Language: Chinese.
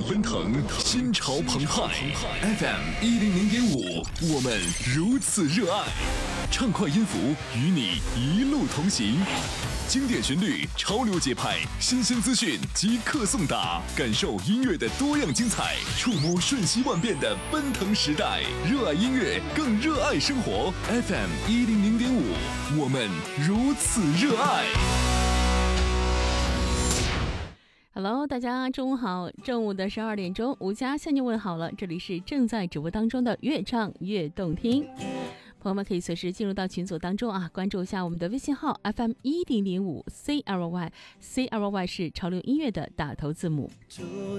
奔腾，心潮澎湃。FM 100.5，我们如此热爱。畅快音符与你一路同行，经典旋律，潮流节拍，新鲜资讯即刻送达，感受音乐的多样精彩，触摸瞬息万变的奔腾时代。热爱音乐，更热爱生活。FM 100.5，我们如此热爱。 Hello， 大家中午好，正午的12点钟，吴佳向你问好了。这里是正在直播当中的越唱越动听，朋友们可以随时进入到群组当中啊，关注一下我们的微信号 FM 100.5 CLY 是潮流音乐的打头字母。 住